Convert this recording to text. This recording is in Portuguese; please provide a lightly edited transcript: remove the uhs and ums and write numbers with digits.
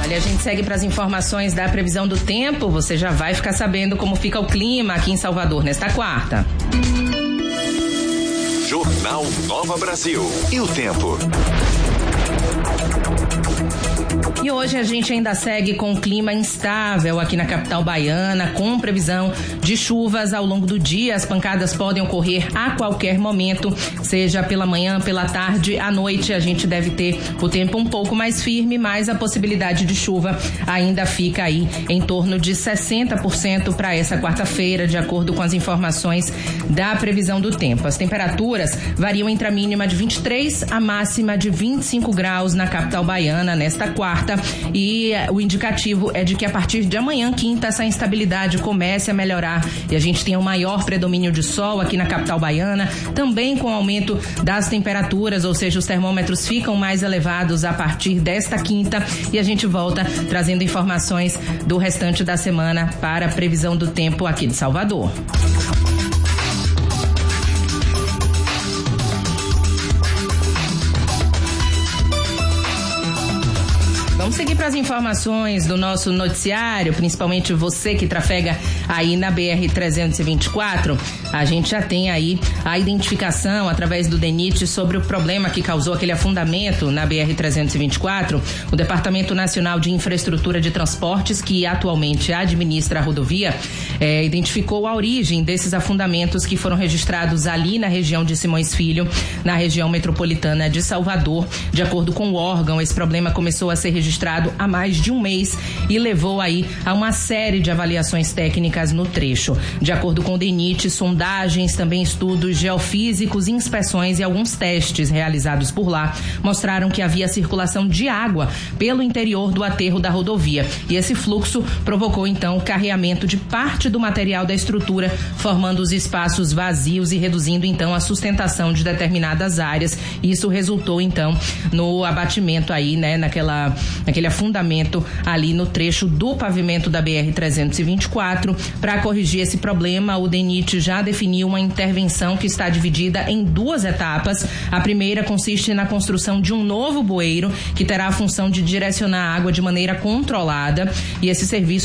Olha, a gente segue para as informações da previsão do tempo. Você já vai ficar sabendo como fica o clima aqui em Salvador nesta quarta. Jornal Nova Brasil. E o tempo? E hoje a gente ainda segue com o clima instável aqui na capital baiana, com previsão de chuvas ao longo do dia. As pancadas podem ocorrer a qualquer momento, seja pela manhã, pela tarde, à noite. A gente deve ter o tempo um pouco mais firme, mas a possibilidade de chuva ainda fica aí em torno de 60% para essa quarta-feira, de acordo com as informações da previsão do tempo. As temperaturas variam entre a mínima de 23 a máxima de 25 graus na capital baiana nesta quarta. E o indicativo é de que a partir de amanhã, quinta, essa instabilidade comece a melhorar e a gente tenha um maior predomínio de sol aqui na capital baiana, também com o aumento das temperaturas, ou seja, os termômetros ficam mais elevados a partir desta quinta e a gente volta trazendo informações do restante da semana para a previsão do tempo aqui de Salvador. Vamos seguir para as informações do nosso noticiário, principalmente você que trafega aí na BR-324. A gente já tem aí a identificação através do DENIT sobre o problema que causou aquele afundamento na BR-324. O Departamento Nacional de Infraestrutura de Transportes, que atualmente administra a rodovia, identificou a origem desses afundamentos que foram registrados ali na região de Simões Filho, na região metropolitana de Salvador. De acordo com o órgão, esse problema começou a ser registrado há mais de um mês e levou aí a uma série de avaliações técnicas no trecho. De acordo com o DENIT, sondagens, também estudos geofísicos, inspeções e alguns testes realizados por lá mostraram que havia circulação de água pelo interior do aterro da rodovia. E esse fluxo provocou então o carreamento de parte do material da estrutura, formando os espaços vazios e reduzindo então a sustentação de determinadas áreas. Isso resultou então no abatimento aí, né, naquele afundamento ali no trecho do pavimento da BR-324. Para corrigir esse problema, o DENIT já definiu uma intervenção que está dividida em duas etapas. A primeira consiste na construção de um novo bueiro que terá a função de direcionar a água de maneira controlada, e esse serviço